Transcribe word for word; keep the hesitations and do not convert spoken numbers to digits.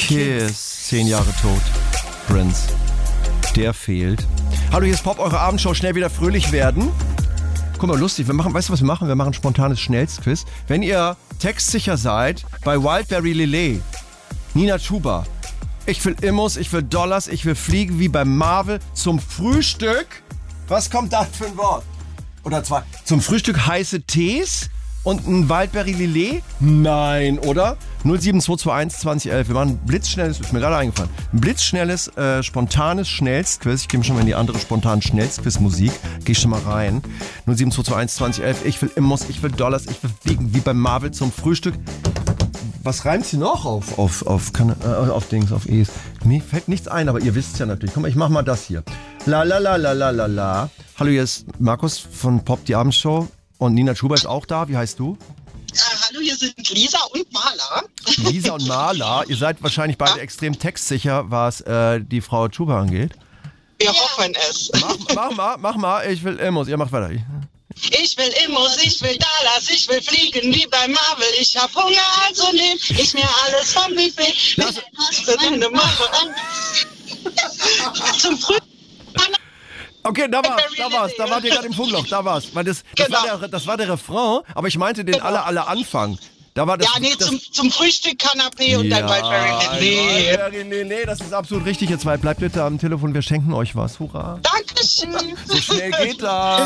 Kiss. Zehn Jahre tot. Prince. Der fehlt. Hallo, hier ist Pop, eure Abendshow. Schnell wieder fröhlich werden. Guck mal, lustig. Wir machen, weißt du, was wir machen? Wir machen ein spontanes Schnellstquiz. Wenn ihr textsicher seid, bei Wildberry Lillet, Nina Chuba. Ich will Immos, ich will Dollars, ich will fliegen wie bei Marvel zum Frühstück. Was kommt da für ein Wort? Oder zwei. Zum Frühstück heiße Tees und ein Wildberry Lillet? Nein, oder? null sieben zwei zwei eins zwanzig elf. Wir machen ein blitzschnelles, ist mir gerade eingefallen, ein blitzschnelles, äh, spontanes Schnellstquiz. Ich gehe schon mal in die andere spontanen Schnellstquiz-Musik. Gehe schon mal rein. null sieben zwei zwei eins zwanzig elf. Ich will Immos, ich will Dollars, ich will fliegen wie bei Marvel zum Frühstück. Was reimt sie noch auf, auf, auf, kann, äh, auf Dings, auf E's? Mir fällt nichts ein, aber ihr wisst es ja natürlich. Guck mal, ich mach mal das hier. La la la la la la la. Hallo, hier ist Markus von Pop, die Abendshow. Und Nina Chuba ist auch da. Wie heißt du? Äh, hallo, hier sind Lisa und Marla. Lisa und Marla. Ihr seid wahrscheinlich beide ja. extrem textsicher, was äh, die Frau Chuba angeht. Wir ja. hoffen es. Mach, mach mal, mach mal. Ich will Immos. Ihr macht weiter. Ich will Immos, ich will Dollars, ich will fliegen wie bei Marvel. Ich hab Hunger, also nehm ich mir alles vom Buffet. Lass, Zum Frühstück. Okay, da war's, da war's, da wart ihr gerade im Funkloch, da war's. Weil das, das, genau. war der, das war der Refrain, aber ich meinte den genau. aller, aller Anfang. Da war das, ja, nee, das, zum, zum Frühstück Kanapé und ja, dann Wildberry Lillet. Nee, nee, das ist absolut richtig. Jetzt bleibt bitte am Telefon, wir schenken euch was. Hurra. Dankeschön. So schnell geht das.